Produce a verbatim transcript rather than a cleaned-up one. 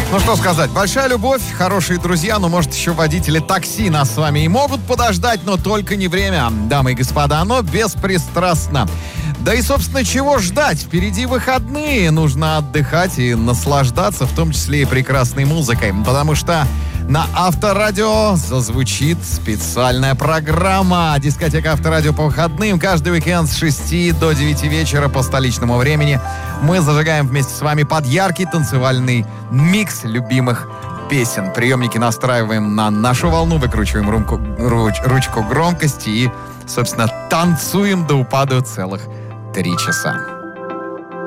Ну что сказать, большая любовь, хорошие друзья, но может еще водители такси нас с вами и могут подождать, но только не время, дамы и господа, оно беспристрастно. Да и, собственно, чего ждать? Впереди выходные, нужно отдыхать и наслаждаться, в том числе и прекрасной музыкой, потому что на Авторадио зазвучит специальная программа. Дискотека Авторадио по выходным. Каждый уикенд с шести до девяти вечера по столичному времени мы зажигаем вместе с вами под яркий танцевальный микс любимых песен. Приемники настраиваем на нашу волну, выкручиваем румку, руч, ручку громкости и, собственно, танцуем до упаду целых три часа.